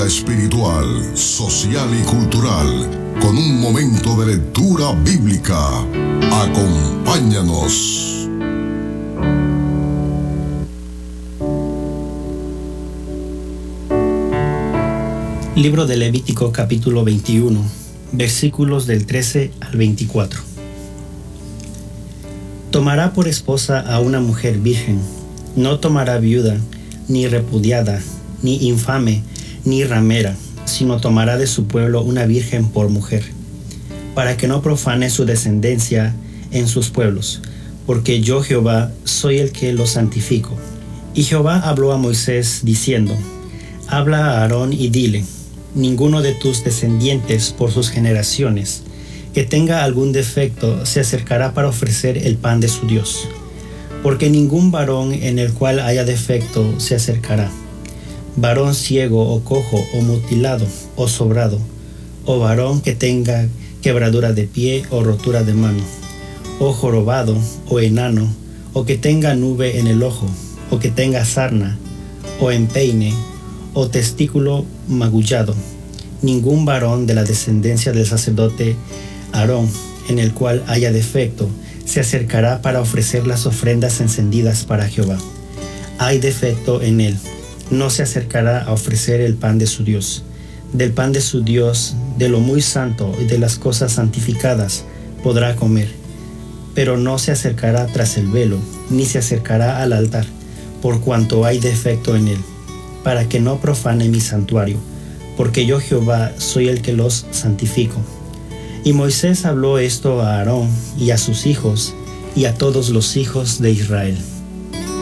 espiritual, social y cultural con un momento de lectura bíblica. Acompáñanos. Libro de Levítico capítulo 21, versículos del 13 al 24. Tomará por esposa a una mujer virgen, no tomará viuda, ni repudiada, ni infame, ni ramera, sino tomará de su pueblo una virgen por mujer, para que no profane su descendencia en sus pueblos, porque yo Jehová soy el que los santifico. Y Jehová habló a Moisés diciendo: Habla a Aarón y dile: ninguno de tus descendientes por sus generaciones que tenga algún defecto se acercará para ofrecer el pan de su Dios, porque ningún varón en el cual haya defecto se acercará, varón ciego o cojo o mutilado o sobrado, o varón que tenga quebradura de pie o rotura de mano, o jorobado o enano, o que tenga nube en el ojo, o que tenga sarna, o empeine, o testículo magullado. Ningún varón de la descendencia del sacerdote Aarón en el cual haya defecto se acercará para ofrecer las ofrendas encendidas para Jehová. Hay defecto en él, no se acercará a ofrecer el pan de su Dios. Del pan de su Dios, de lo muy santo y de las cosas santificadas podrá comer, pero no se acercará tras el velo, ni se acercará al altar, por cuanto hay defecto en él, para que no profane mi santuario, porque yo Jehová soy el que los santifico. Y Moisés habló esto a Aarón y a sus hijos y a todos los hijos de Israel.